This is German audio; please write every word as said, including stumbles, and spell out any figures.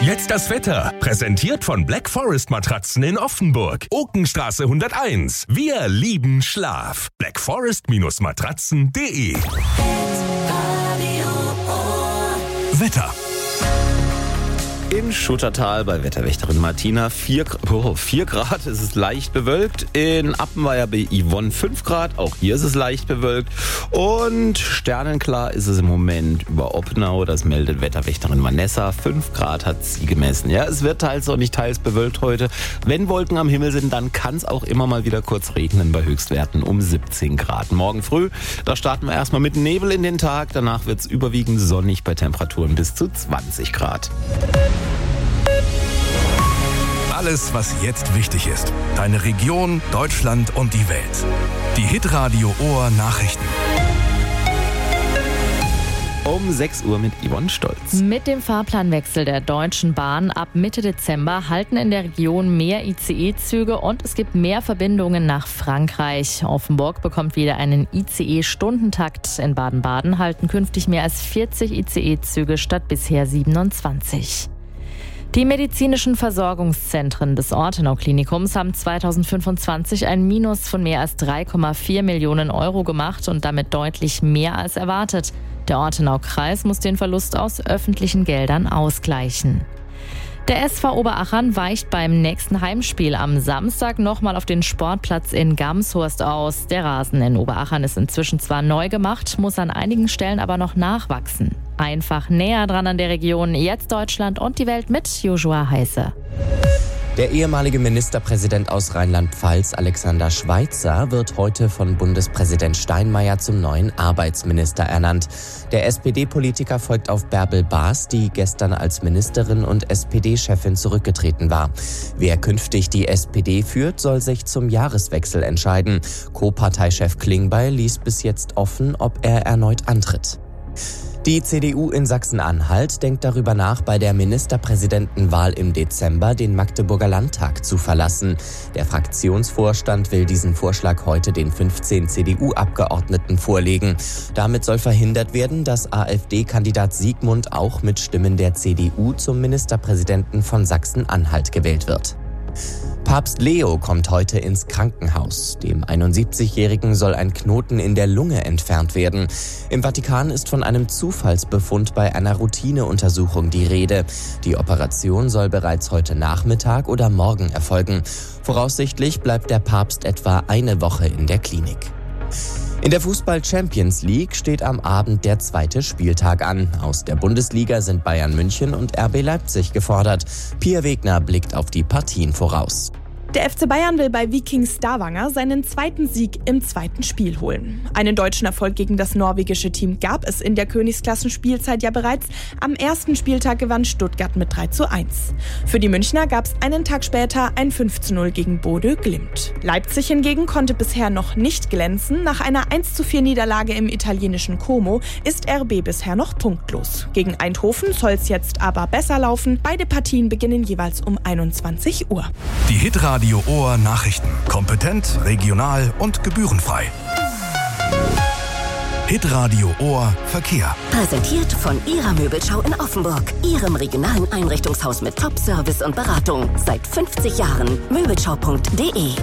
Jetzt das Wetter. Präsentiert von Black Forest Matratzen in Offenburg. Okenstraße hunderteins. Wir lieben Schlaf. black forest Matratzen punkt de. Wetter. In Schuttertal bei Wetterwächterin Martina vier Grad, es ist leicht bewölkt. In Appenweier bei Yvonne fünf Grad, auch hier ist es leicht bewölkt. Und sternenklar ist es im Moment über Oppenau, das meldet Wetterwächterin Vanessa. fünf Grad hat sie gemessen. Ja, es wird teils sonnig, teils bewölkt heute. Wenn Wolken am Himmel sind, dann kann es auch immer mal wieder kurz regnen bei Höchstwerten um siebzehn Grad. Morgen früh, da starten wir erstmal mit Nebel in den Tag. Danach wird es überwiegend sonnig bei Temperaturen bis zu zwanzig Grad. Alles, was jetzt wichtig ist. Deine Region, Deutschland und die Welt. Die Hitradio Ohr Nachrichten. Um sechs Uhr mit Yvonne Stolz. Mit dem Fahrplanwechsel der Deutschen Bahn ab Mitte Dezember halten in der Region mehr I C E-Züge und es gibt mehr Verbindungen nach Frankreich. Offenburg bekommt wieder einen I C E-Stundentakt. In Baden-Baden halten künftig mehr als vierzig I C E-Züge statt bisher siebenundzwanzig. Die medizinischen Versorgungszentren des Ortenau-Klinikums haben zweitausendfünfundzwanzig ein Minus von mehr als drei Komma vier Millionen Euro gemacht und damit deutlich mehr als erwartet. Der Ortenau-Kreis muss den Verlust aus öffentlichen Geldern ausgleichen. Der S V Oberachern weicht beim nächsten Heimspiel am Samstag nochmal auf den Sportplatz in Gamshorst aus. Der Rasen in Oberachern ist inzwischen zwar neu gemacht, muss an einigen Stellen aber noch nachwachsen. Einfach näher dran an der Region, jetzt Deutschland und die Welt mit Joshua Heiße. Der ehemalige Ministerpräsident aus Rheinland-Pfalz, Alexander Schweitzer, wird heute von Bundespräsident Steinmeier zum neuen Arbeitsminister ernannt. Der S P D-Politiker folgt auf Bärbel Baas, die gestern als Ministerin und S P D-Chefin zurückgetreten war. Wer künftig die S P D führt, soll sich zum Jahreswechsel entscheiden. Co-Parteichef Klingbeil ließ bis jetzt offen, ob er erneut antritt. Die C D U in Sachsen-Anhalt denkt darüber nach, bei der Ministerpräsidentenwahl im Dezember den Magdeburger Landtag zu verlassen. Der Fraktionsvorstand will diesen Vorschlag heute den fünfzehn C D U-Abgeordneten vorlegen. Damit soll verhindert werden, dass AfD-Kandidat Siegmund auch mit Stimmen der C D U zum Ministerpräsidenten von Sachsen-Anhalt gewählt wird. Papst Leo kommt heute ins Krankenhaus. Dem einundsiebzigjährigen soll ein Knoten in der Lunge entfernt werden. Im Vatikan ist von einem Zufallsbefund bei einer Routineuntersuchung die Rede. Die Operation soll bereits heute Nachmittag oder morgen erfolgen. Voraussichtlich bleibt der Papst etwa eine Woche in der Klinik. In der Fußball-Champions League steht am Abend der zweite Spieltag an. Aus der Bundesliga sind Bayern München und R B Leipzig gefordert. Pia Wegner blickt auf die Partien voraus. Der F C Bayern will bei Viking Stavanger seinen zweiten Sieg im zweiten Spiel holen. Einen deutschen Erfolg gegen das norwegische Team gab es in der Königsklassenspielzeit ja bereits. Am ersten Spieltag gewann Stuttgart mit drei zu eins. Für die Münchner gab es einen Tag später ein fünf zu null gegen Bodø Glimt. Leipzig hingegen konnte bisher noch nicht glänzen. Nach einer eins zu vier Niederlage im italienischen Como ist R B bisher noch punktlos. Gegen Eindhoven soll es jetzt aber besser laufen. Beide Partien beginnen jeweils um einundzwanzig Uhr. Die Hitradio Ohr Nachrichten. Kompetent, regional und gebührenfrei. Hitradio Ohr Verkehr. Präsentiert von Ihrer Möbelschau in Offenburg. Ihrem regionalen Einrichtungshaus mit Top-Service und Beratung. Seit fünfzig Jahren. Möbelschau punkt de